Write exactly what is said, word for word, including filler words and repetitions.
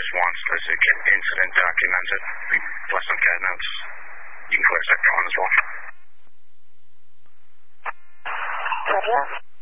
just wants this incident documented. We left some CAD notes. You can collect sector one as well. Roger.